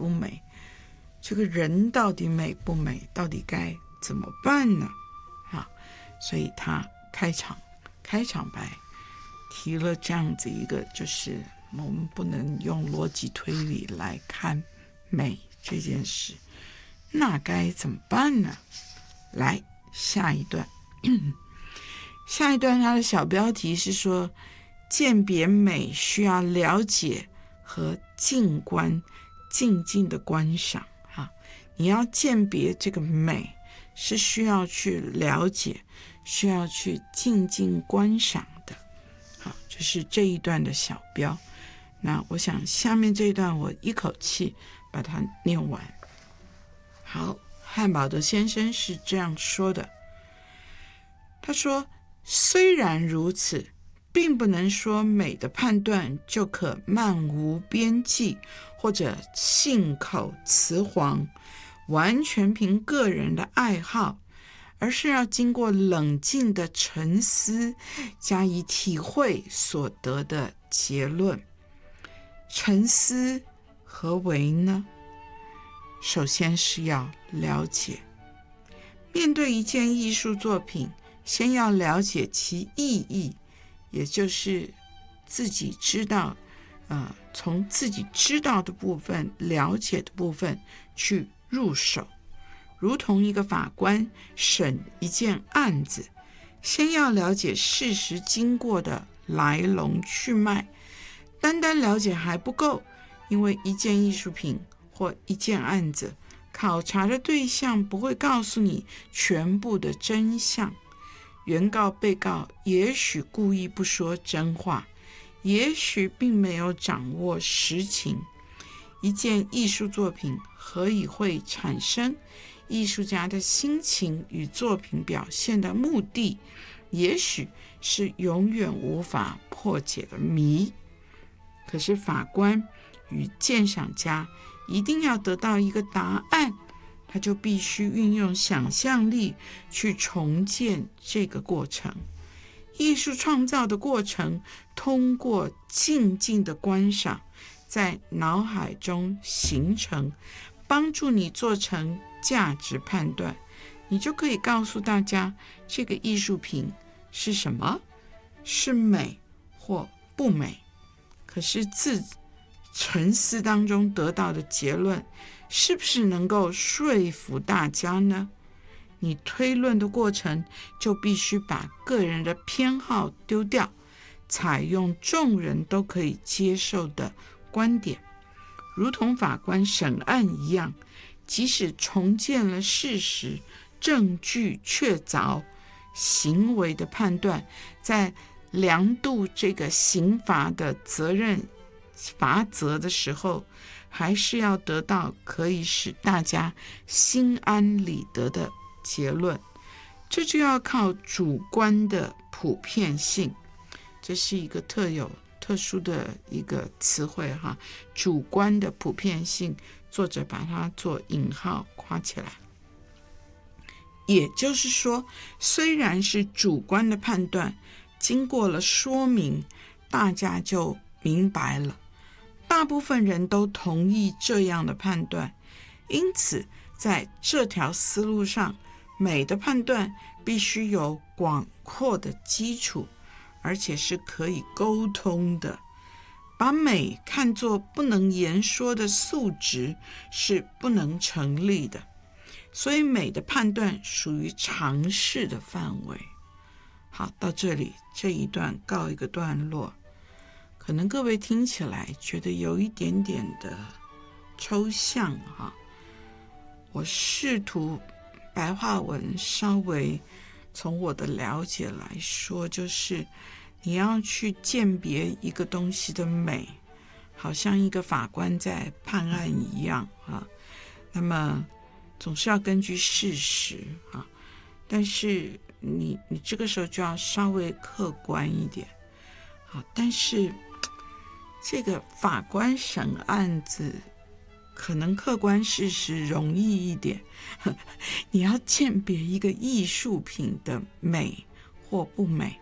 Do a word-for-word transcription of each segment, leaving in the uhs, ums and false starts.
不美？这个人到底美不美？到底该怎么办呢？啊，所以他开场开场白提了这样子一个，就是我们不能用逻辑推理来看美这件事，那该怎么办呢？来，下一段下一段它的小标题是说，鉴别美需要了解和静观，静静的观赏啊。你要鉴别这个美，是需要去了解，需要去静静观赏的。好，这是这一段的小标。那我想下面这一段我一口气把它念完。好，汉堡德先生是这样说的，他说，虽然如此，并不能说美的判断就可漫无边际，或者信口雌黄，完全凭个人的爱好，而是要经过冷静的沉思，加以体会所得的结论。沉思何为呢？首先是要了解，面对一件艺术作品，先要了解其意义，也就是自己知道，呃，从自己知道的部分、了解的部分去入手。如同一个法官审一件案子，先要了解事实经过的来龙去脉。单单了解还不够，因为一件艺术品或一件案子，考察的对象不会告诉你全部的真相。原告、被告也许故意不说真话，也许并没有掌握实情。一件艺术作品何以会产生？艺术家的心情与作品表现的目的，也许是永远无法破解的谜。可是法官与鉴赏家一定要得到一个答案，他就必须运用想象力去重建这个过程。艺术创造的过程，通过静静的观赏，在脑海中形成，帮助你做成价值判断。你就可以告诉大家，这个艺术品是什么，是美或不美。可是自沉思当中得到的结论，是不是能够说服大家呢？你推论的过程就必须把个人的偏好丢掉，采用众人都可以接受的观点。如同法官审案一样，即使重建了事实，证据确凿，行为的判断在量度这个刑罚的责任罚则的时候，还是要得到可以使大家心安理得的结论。这就要靠主观的普遍性，这是一个特有特殊的一个词汇哈，主观的普遍性，作者把它做引号括起来。也就是说，虽然是主观的判断，经过了说明，大家就明白了，大部分人都同意这样的判断。因此在这条思路上，美的判断必须有广阔的基础，而且是可以沟通的。把美看作不能言说的素质是不能成立的，所以美的判断属于常识的范围。好，到这里这一段告一个段落，可能各位听起来觉得有一点点的抽象哈。我试图白话文稍微从我的了解来说，就是你要去鉴别一个东西的美，好像一个法官在判案一样啊。那么总是要根据事实啊，但是你你这个时候就要稍微客观一点。好，但是这个法官审案子，可能客观事实容易一点，你要鉴别一个艺术品的美或不美，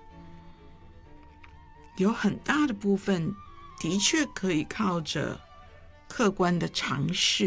有很大的部分的确可以靠着客观的常识